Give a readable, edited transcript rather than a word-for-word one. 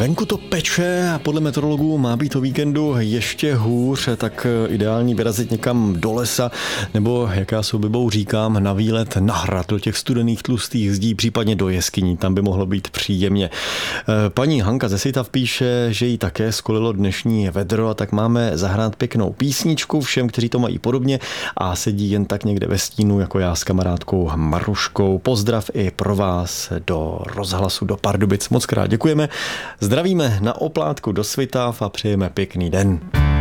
Venku to peče a podle meteorologů má být o víkendu ještě hůř, tak ideální vyrazit někam do lesa, nebo jak já s oblibou říkám, na výlet na hrad do těch studených tlustých zdí, případně do jeskyní, tam by mohlo být příjemně. Paní Hanka ze Sejtav píše, že jí také skolilo dnešní vedro, a tak máme zahrát pěknou písničku všem, kteří to mají podobně a sedí jen tak někde ve stínu, jako já s kamarádkou Maruškou. Pozdrav i pro vás do rozhlasu do Pardubic. Moc krát děkujeme. Zdravíme na oplátku do Svitav a přejeme pěkný den.